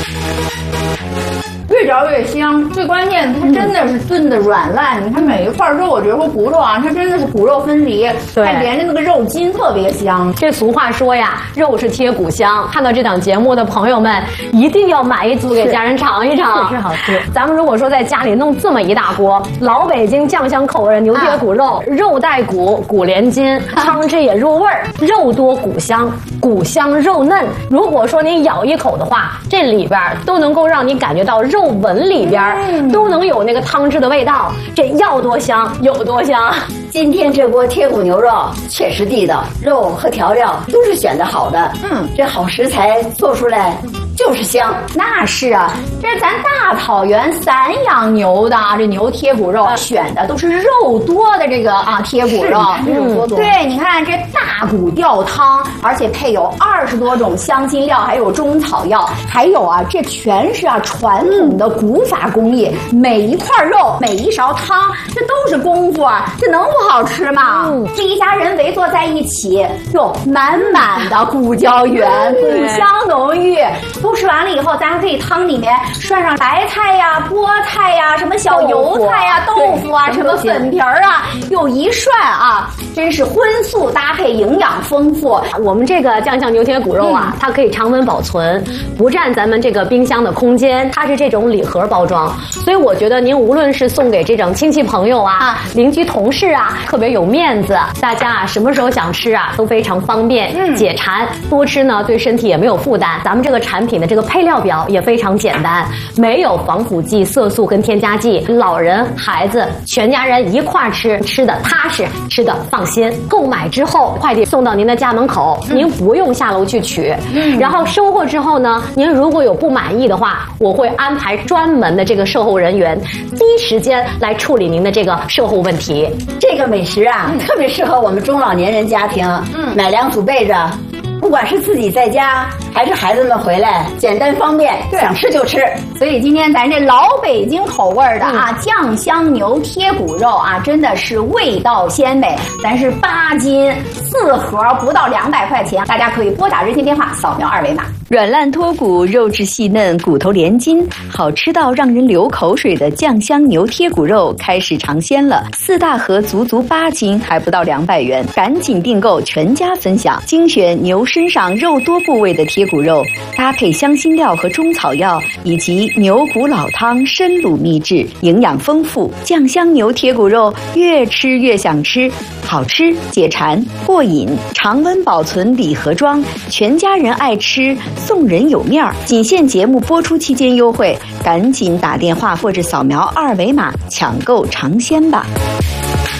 越嚼越香，最关键它真的是炖的软烂。你看每一块肉，我觉得说骨肉啊，它真的是骨肉分离，它连着那个肉筋特别香。 这俗话说呀，肉是贴骨香。看到这档节目的朋友们，一定要买一组给家人尝一尝， 是好吃。 咱们如果说在家里弄这么一大锅老北京酱香口味的牛贴骨肉，肉带骨，骨连筋，汤汁也入味儿，肉多骨香，骨香肉嫩。如果说你咬一口的话，这里边都能够让你感觉到肉纹里边都能有那个汤汁的味道，这要多香有多香。 今天这锅贴骨牛肉确实地道，肉和调料都是选的好的。这好食材做出来就是香。 那是啊，这是咱大草原散养牛的这牛贴骨肉，选的都是肉多的这个贴骨肉。对，你看这大骨吊汤，而且配有20多种香辛料，还有中草药，还有这全是传统的古法工艺，每一块肉，每一勺汤，这都是功夫这能不好吃吗？这一家人围坐在一起，有满满的骨胶原，骨香浓郁。都吃完了以后，咱还可以汤里面涮上白菜呀、菠菜呀、什么小油菜呀、豆腐什么粉皮儿又一涮真是荤素搭配，营养丰富。 我们这个酱香牛贴骨肉它可以常温保存，不占咱们这个冰箱的空间，它是这种礼盒包装，所以我觉得您无论是送给这种亲戚朋友邻居同事特别有面子，大家什么时候想吃都非常方便，解馋，多吃呢对身体也没有负担。咱们这个产品的这个配料表也非常简单，没有防腐剂、色素跟添加剂，老人、孩子全家人一块吃，吃的踏实，吃的放心。购买之后，快递送到您的家门口，您不用下楼去取。然后收货之后呢，您如果有不满意的话，我会安排专门的这个售后人员，第一时间来处理您的这个售后问题。 这个美食特别适合我们中老年人家庭，买2组备着。不管是自己在家还是孩子们回来，简单方便，想吃就吃。 所以今天咱这老北京口味的酱香牛贴骨肉真的是味道鲜美。咱是8斤4盒，不到200块钱，大家可以拨打热线电话，扫描2维码。 软烂脱骨，肉质细嫩，骨头连筋，好吃到让人流口水的酱香牛贴骨肉开始尝鲜了。4大盒足8斤，还不到200元，赶紧订购，全家分享。精选牛身上肉多部位的贴骨肉，搭配香辛料和中草药，以及牛骨老汤深卤秘制，营养丰富。酱香牛贴骨肉越吃越想吃，好吃解馋过瘾，常温保存礼盒装，全家人爱吃，送人有面儿。仅限节目播出期间优惠，赶紧打电话或者扫描2维码抢购尝鲜吧。